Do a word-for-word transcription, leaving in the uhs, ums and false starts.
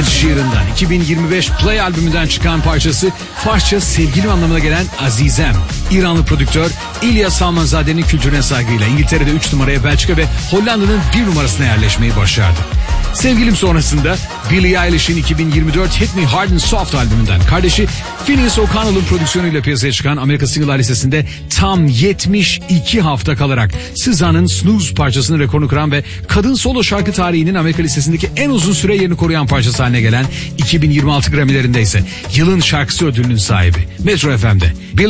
Ed Sheeran'dan iki bin yirmi beş Play albümünden çıkan parçası Farsça sevgilim anlamına gelen Azizem. İranlı prodüktör İlya Salmanzade'nin kültürüne saygıyla İngiltere'de üç numaraya, Belçika ve Hollanda'nın bir numarasına yerleşmeyi başardı. Sevgilim sonrasında Billie Eilish'in iki bin yirmi dört Hit Me Hard and Soft albümünden kardeşi Phineas O'Connell'ın prodüksiyonuyla piyasaya çıkan Amerika Single'lar listesinde tam yetmiş iki hafta kalarak S Z A'nın Snooze parçasının rekorunu kıran ve kadın solo şarkı tarihinin Amerika listesindeki en uzun süre yerini koruyan parçası haline gelen iki bin yirmi altı Grammy'lerinde ise yılın şarkısı ödülünün sahibi Metro F M'de